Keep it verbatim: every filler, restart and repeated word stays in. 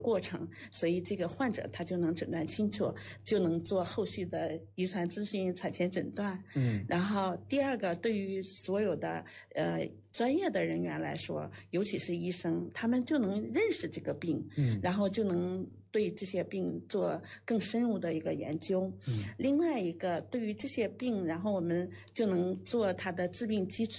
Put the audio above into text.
过程，所以这个患者他就能诊断清楚，就能做后续的遗传咨询、产前诊断。 嗯， 然后第二个，对于所有的呃专业的人员来说，尤其是医生，他们就能认识这个病， 嗯， 然后就能对这些病做更深入的一个研究。 嗯， 另外一个，对于这些病，然后我们就能做它的致病机制。